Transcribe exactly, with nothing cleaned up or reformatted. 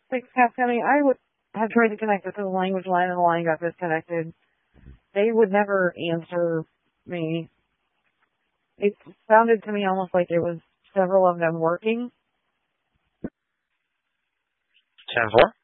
Like, Capgemini, I would have tried to connect with the language line and the line got disconnected. They would never answer me. It sounded to me almost like it was several of them working. ten four?